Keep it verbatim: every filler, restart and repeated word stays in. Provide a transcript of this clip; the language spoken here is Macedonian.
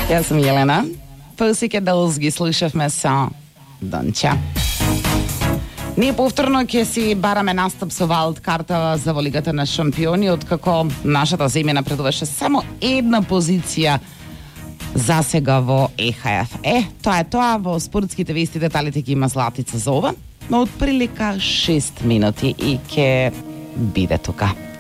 Јас сум Јелена. Pussycat Dolls ги слушавме со Донча. Ние повторно ќе си бараме настап со Валд карта за во Лигата на шампиони, откако нашата земја напредуваше само една позиција за сега во Е Ха Еф. Е, тоа е тоа, во спортските вести деталите ги има Златица за ова, но од прилика шест минути и ќе биде тука.